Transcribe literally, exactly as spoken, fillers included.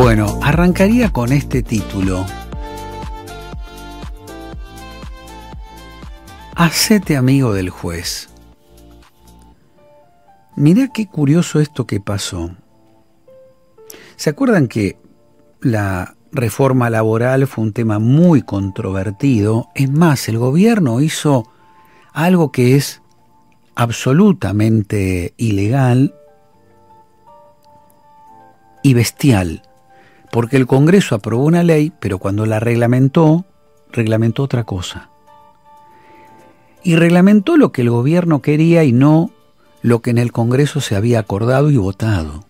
Bueno, arrancaría con este título. Hacete amigo del juez. Mirá qué curioso esto que pasó. ¿Se acuerdan que la reforma laboral fue un tema muy controvertido? Es más, el gobierno hizo algo que es absolutamente ilegal y bestial, porque el Congreso aprobó una ley, pero cuando la reglamentó, reglamentó otra cosa. Y reglamentó lo que el gobierno quería y no lo que en el Congreso se había acordado y votado.